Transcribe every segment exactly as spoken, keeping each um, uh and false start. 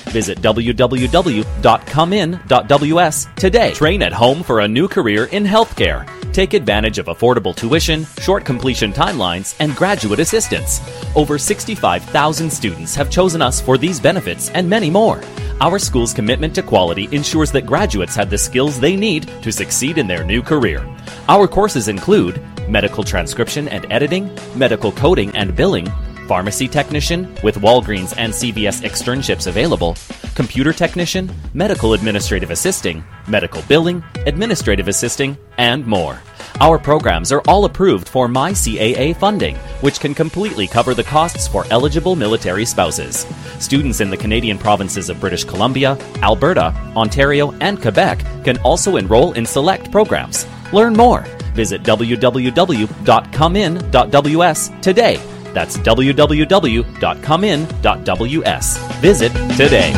Visit w w w dot come in dot w s today. Train at home for a new career in healthcare. Take advantage of affordable tuition, short completion timelines, and graduate assistance. Over sixty-five thousand students have chosen us for these benefits and many more. Our school's commitment to quality ensures that graduates have the skills they need to succeed in their new career. Our courses include medical transcription and editing, medical coding and billing, pharmacy technician with Walgreens and C V S externships available, computer technician, medical administrative assisting, medical billing, administrative assisting, and more. Our programs are all approved for My C A A funding, which can completely cover the costs for eligible military spouses. Students in the Canadian provinces of British Columbia, Alberta, Ontario, and Quebec can also enroll in select programs. Learn more. Visit w w w dot come in dot w s today. That's w w w dot come in dot w s. Visit today.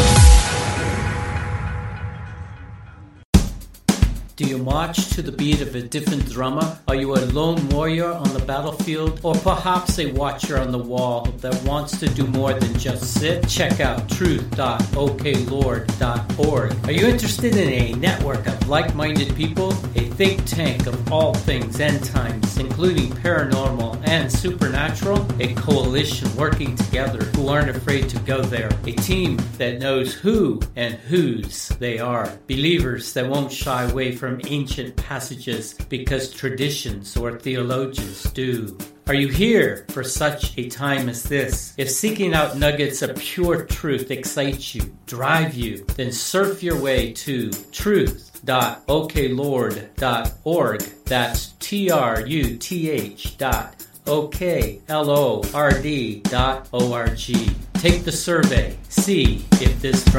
Do you march to the beat of a different drummer? Are you a lone warrior on the battlefield? Or perhaps a watcher on the wall that wants to do more than just sit? Check out truth dot o k lord dot org. Are you interested in a network of like-minded people? A think tank of all things end times, including paranormal and supernatural? A coalition working together who aren't afraid to go there. A team that knows who and whose they are. Believers that won't shy away from ancient passages because traditions or theologians do. Are you here for such a time as this? If seeking out nuggets of pure truth excites you, drive you, then surf your way to truth dot o k lord dot org. That's T R U T H dot O K L O R D dot O R G. Take the survey. See if this drum